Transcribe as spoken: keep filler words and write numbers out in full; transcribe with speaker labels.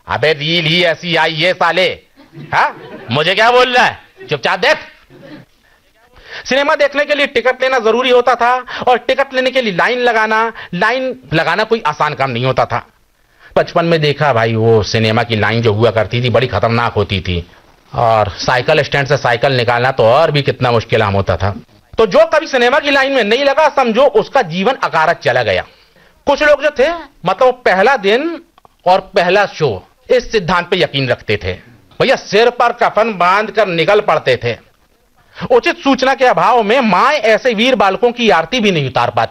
Speaker 1: अबे रील ही ऐसी आई है साले, हाँ मुझे क्या बोल रहा है, चुपचाप देख। सिनेमा देखने के लिए टिकट लेना जरूरी होता था और टिकट लेने के लिए लाइन लगाना लाइन लगाना कोई आसान काम नहीं होता था। बचपन में देखा भाई, वो सिनेमा की लाइन जो हुआ करती थी बड़ी खतरनाक होती थी, और साइकिल स्टैंड से साइकिल निकालना तो और भी कितना मुश्किल काम होता था। तो जो कभी सिनेमा की लाइन में नहीं लगा, समझो उसका जीवन अकारत चला गया। कुछ लोग जो थे, मतलब पहला दिन और पहला शो, इस सिद्धांत पे यकीन रखते थे। भैया सिर पर कफन बांध कर निकल पड़ते थे। उचित सूचना के अभाव में मां ऐसे वीर बालकों की आरती भी नहीं उतार पाती।